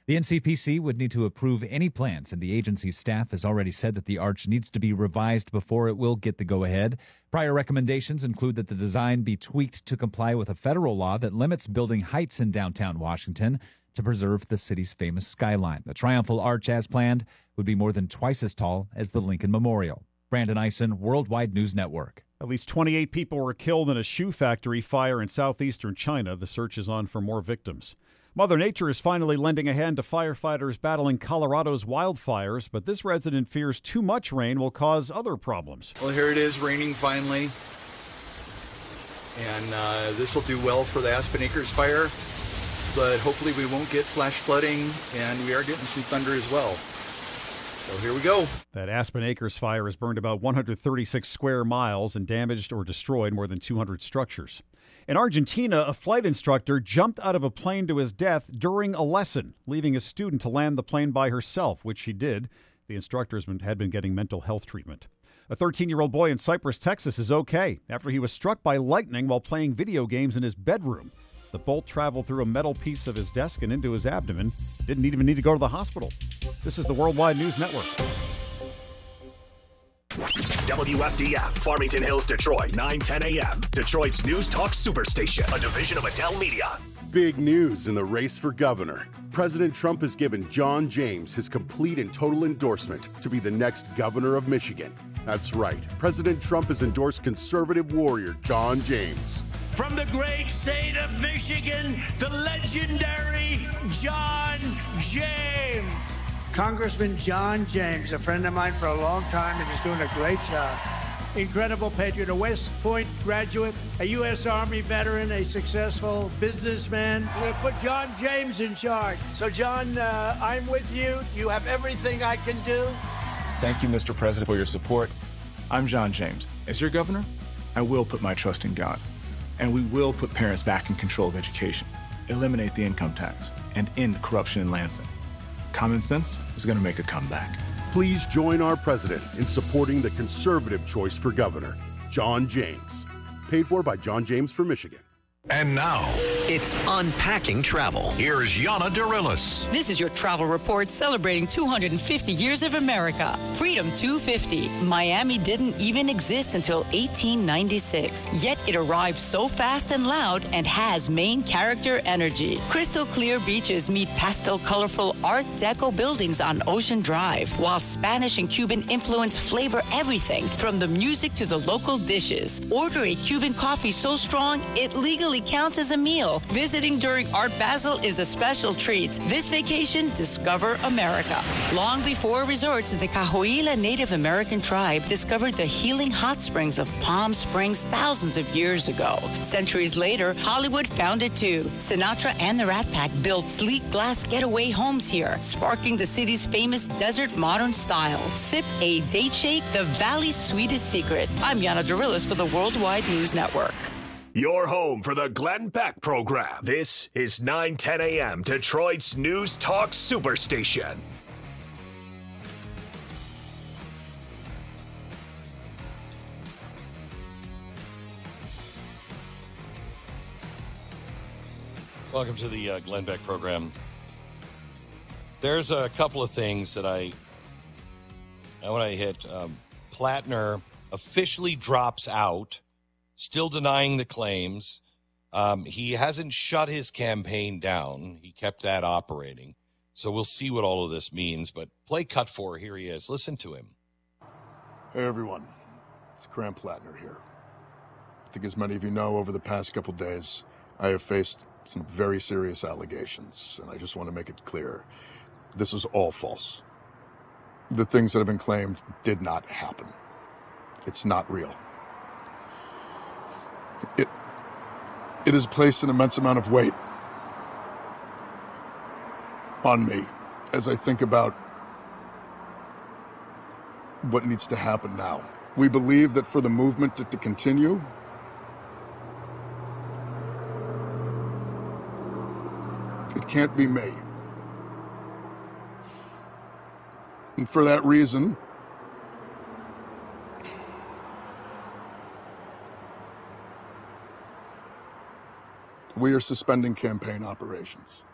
The NCPC would need to approve any plans, and the agency's staff has already said that the arch needs to be revised before it will get the go-ahead. Prior recommendations include that the design be tweaked to comply with a federal law that limits building heights in downtown Washington to preserve the city's famous skyline. The triumphal arch, as planned, would be more than twice as tall as the Lincoln Memorial. Brandon Eisen, Worldwide News Network. At least 28 people were killed in a shoe factory fire in southeastern China. The search is on for more victims. Mother Nature is finally lending a hand to firefighters battling Colorado's wildfires, but this resident fears too much rain will cause other problems. Well, here it is raining finally, and this will do well for the Aspen Acres fire, but hopefully we won't get flash flooding, and we are getting some thunder as well. So here we go. That Aspen Acres fire has burned about 136 square miles and damaged or destroyed more than 200 structures. In Argentina, a flight instructor jumped out of a plane to his death during a lesson, leaving a student to land the plane by herself, which she did. The instructor had been getting mental health treatment. A 13-year-old boy in Cypress, Texas is okay after he was struck by lightning while playing video games in his bedroom. The bolt traveled through a metal piece of his desk and into his abdomen. Didn't even need to go to the hospital. This is the Worldwide News Network. WFDF, Farmington Hills, Detroit, 9:10 a.m. Detroit's News Talk Superstation, a division of Adele Media. Big news in the race for governor. President Trump has given John James his complete and total endorsement to be the next governor of Michigan. That's right. President Trump has endorsed conservative warrior John James. From the great state of Michigan, the legendary John James. Congressman John James, a friend of mine for a long time, and is doing a great job. Incredible patriot, a West Point graduate, a U.S. Army veteran, a successful businessman. We're going to put John James in charge. So, John, I'm with you. You have everything I can do. Thank you, Mr. President, for your support. I'm John James. As your governor, I will put my trust in God. And we will put parents back in control of education, eliminate the income tax, and end corruption in Lansing. Common sense is going to make a comeback. Please join our president in supporting the conservative choice for governor, John James. Paid for by John James for Michigan. And now, it's Unpacking Travel. Here's Yana Dirilis. This is your travel report celebrating 250 years of America. Freedom 250. Miami didn't even exist until 1896. Yet it arrived so fast and loud and has main character energy. Crystal clear beaches meet pastel colorful Art Deco buildings on Ocean Drive, while Spanish and Cuban influence flavor everything from the music to the local dishes. Order a Cuban coffee so strong it legally counts as a meal. Visiting during Art Basel is a special treat. This vacation, discover America. Long before resorts, the Cahuilla Native American tribe discovered the healing hot springs of Palm Springs thousands of years ago. Centuries later, Hollywood found it too. Sinatra and the Rat Pack built sleek glass getaway homes here, sparking the city's famous desert modern style. Sip a date shake, the valley's sweetest secret. I'm Yana Dirilis for the Worldwide News Network. Your home for the Glenn Beck program. This is 9:10 a.m. Detroit's News Talk Superstation. Welcome to the Glenn Beck program. There's a couple of things that I want to hit. Plattner officially drops out, still denying the claims. He hasn't shut his campaign down. He kept that operating. So we'll see what all of this means. But play cut 4. Here he is. Listen to him. Hey, everyone. It's Graham Plattner here. I think as many of you know, over the past couple days, I have faced some very serious allegations, and I just want to make it clear. This is all false. The things that have been claimed did not happen. It's not real. It has placed an immense amount of weight on me as I think about what needs to happen now. We believe that for the movement to continue, it can't be me. And for that reason, we are suspending campaign operations.